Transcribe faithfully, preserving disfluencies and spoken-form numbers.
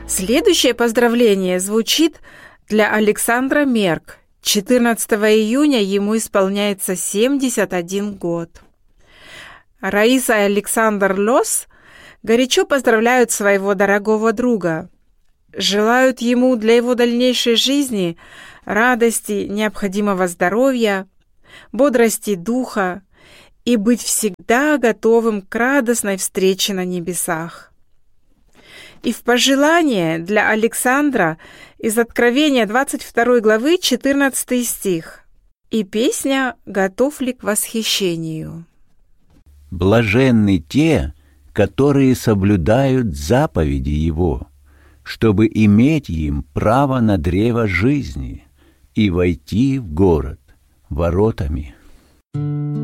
Следующее поздравление звучит для Александра Мерк. четырнадцатого июня ему исполняется семьдесят один год. Раиса и Александр Лос горячо поздравляют своего дорогого друга. Желают ему для его дальнейшей жизни радости, необходимого здоровья, бодрости духа и быть всегда готовым к радостной встрече на небесах. И в пожелание для Александра из Откровения двадцать второй главы четырнадцатый стих. И песня «Готов ли к восхищению». Блаженны те, которые соблюдают заповеди Его, чтобы иметь им право на древо жизни и войти в город воротами.